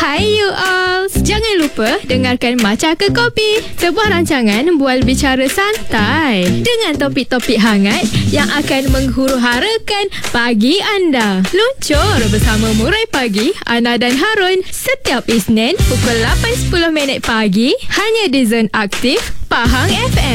Hai you all. Jangan lupa dengarkan Maca ke Kopi, sebuah rancangan bual bicara santai dengan topik-topik hangat yang akan menghuru-harakan pagi anda. Luncur bersama Murai Pagi, Ana dan Harun setiap Isnin pukul 8.10 pagi hanya di Zone Aktif Pahang FM.